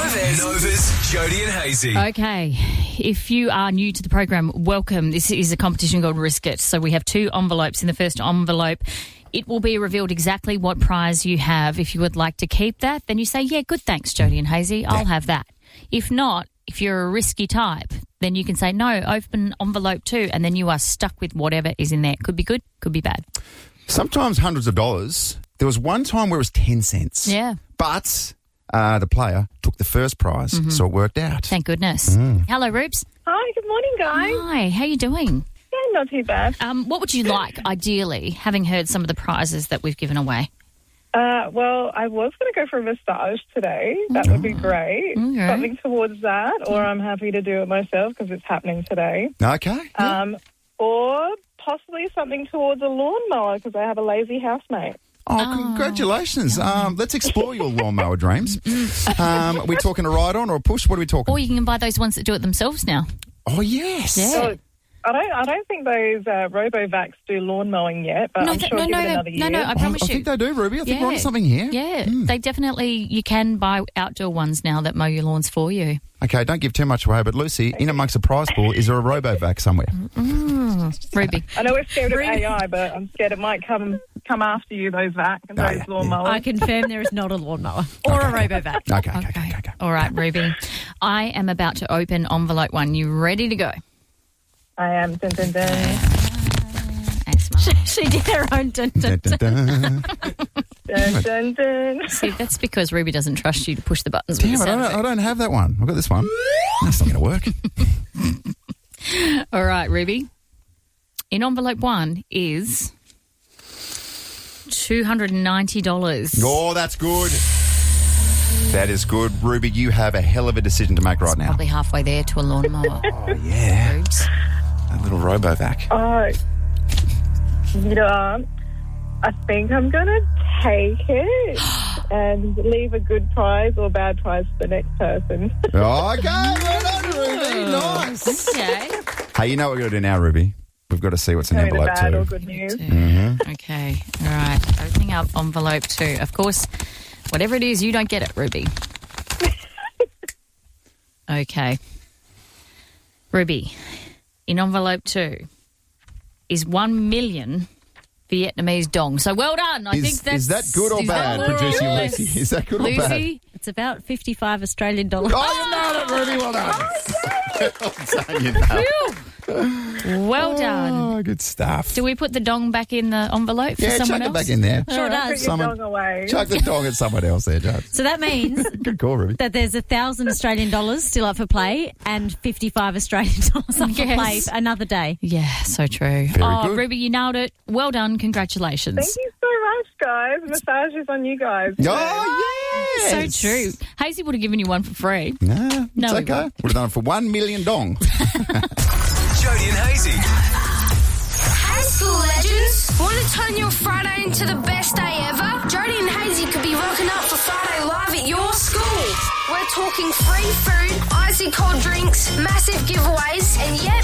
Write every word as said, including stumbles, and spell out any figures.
Novas. Novas, Jody and Hazy. Okay, if you are new to the program, welcome. This is a competition called Risk It. So we have two envelopes. In the first envelope, it will be revealed exactly what prize you have. If you would like to keep that, then you say, yeah, good, thanks, Jody and Hazy, I'll have that. If not, if you're a risky type, then you can say, no, open envelope two, and then you are stuck with whatever is in there. Could be good, could be bad. Sometimes hundreds of dollars. There was one time where it was ten cents. Yeah. But uh, the player took the first prize, Mm-hmm. so it worked out. Thank goodness. Mm. Hello, Rubes. Hi, good morning, guys. Hi, how you doing? Yeah, not too bad. Um, what would you like, ideally, having heard some of the prizes that we've given away? Uh, well, I was going to go for a massage today. That would be great. Okay. Something towards that, or I'm happy to do it myself because it's happening today. Okay. Um, or possibly something towards a lawnmower because I have a lazy housemate. Oh, congratulations. Um, let's explore your lawnmower dreams. Um, are we talking a ride-on or a push? What are we talking? Or you can buy those ones that do it themselves now. Oh, yes. Yeah. So, I don't. I don't think those uh, Robovacs do lawn mowing yet, but No, I'm th- sure no, give no, it no, another no, year. no, I I, promise I you. think they do, Ruby. I think we're onto Yeah. something here. Yeah, Mm. they definitely, you can buy outdoor ones now that mow your lawns for you. Okay, don't give too much away, but Lucy, in amongst the prize pool, is there a Robovac somewhere? Ruby. I know we're scared of A I, but I'm scared it might come come after you. Those vac and Oh, those yeah, lawnmowers. I confirm there is not a lawnmower or a Robovac. Okay, okay, okay, okay. All right, Ruby. I am about to open envelope one. You ready to go? I am. Dun, dun, dun. Asthma. She did her own dun, dun, Dun, dun, dun. Dun, dun, dun. See, that's because Ruby doesn't trust you to push the buttons with Damn the it, I sound don't, I effect. don't have that one. I've got this one. That's not going to work. All right, Ruby. In envelope one is two hundred ninety dollars. Oh, that's good. That is good. Ruby, you have a hell of a decision to make right now. Probably halfway there to a lawnmower. Oh, yeah. Rubes. A little Robovac. Oh, you know, I think I'm going to take it and leave a good prize or bad prize for the next person. Okay, well done, Ruby. Nice. Okay. Hey, you know what we're going to do now, Ruby? We've got to see what's in Either envelope bad or two. good news. Mm-hmm. Okay. All right. Opening up envelope two. Of course, whatever it is, you don't get it, Ruby. Okay. Ruby, in envelope two is one million Vietnamese dong. So well done. I Is, think that's... is that good or is bad, that producer good? Lucy? Is that good or bad? Lucy? It's about fifty-five Australian dollars. Oh, you nailed it, Ruby. Well done. Well done, you nailed it. Well done. Oh, good stuff. Do we put the dong back in the envelope for yeah, someone chuck else? it back in there. Sure Put does. your Someone- dog away. Chuck the dog at someone else there, Joe. So that means Good call, Ruby. that there's a thousand Australian dollars still up for play and fifty-five Australian dollars up for Yes. play for another day. Yeah, so true. Very oh, good. Ruby, you nailed it. Well done. Congratulations. Thank you so much, guys. Massage is on you guys. Oh, So yes. true. Hazy would have given you one for free. Nah, it's No, we okay. won't. Would have done it for one million dong. Jody and Hazy. Hey, school legends! Want to turn your Friday into the best day ever? Jody and Hazy could be rocking up for Friday Live at your school. We're talking free food, icy cold drinks, massive giveaways, and yeah,